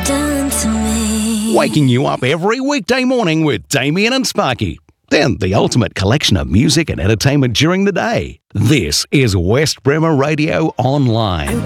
done to me. Waking you up every weekday morning with Damien and Sparky. Then the ultimate collection of music and entertainment during the day. This is West Bremer Radio Online.